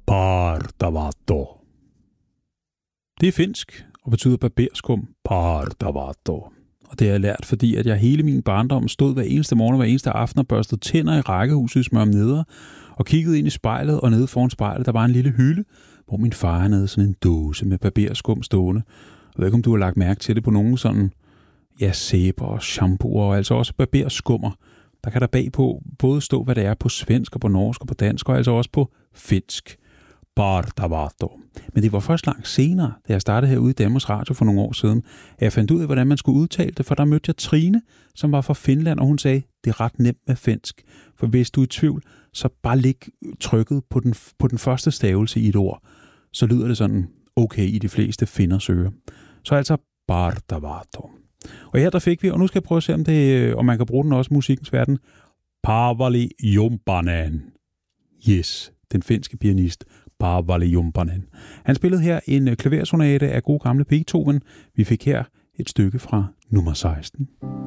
Partavato. Det er finsk og betyder barberskum. Partavato. Og det har jeg lært, fordi at jeg hele min barndom stod hver eneste morgen og hver eneste aften og børstede tænder i rækkehuset i Smørum Nedre og kiggede ind i spejlet, og nede foran spejlet, der var en lille hylde, hvor min far havde sådan en dåse med barberskum stående. Jeg ved ikke, om du har lagt mærke til det på nogen sådan, ja, sæber og shampooer og altså også barberskummer. Der kan der bagpå både stå, hvad det er på svensk og på norsk og på dansk, og altså også på finsk. Partavato. Men det var først langt senere, da jeg startede herude i Danmarks Radio for nogle år siden, at jeg fandt ud af, hvordan man skulle udtale det, for der mødte jeg Trine, som var fra Finland, og hun sagde, det er ret nemt med finsk. For hvis du er i tvivl, så bare læg trykket på den første stavelse i et ord. Så lyder det sådan okay i de fleste finners ører. Så altså Partavato. Og her der fik vi, og nu skal jeg prøve at se, om man kan bruge den også i musikkens verden, Paavali Jumpanen. Yes, den finske pianist Paavali Jumpanen. Han spillede her en klaversonate af gode gamle Beethoven. Vi fik her et stykke fra nummer 16.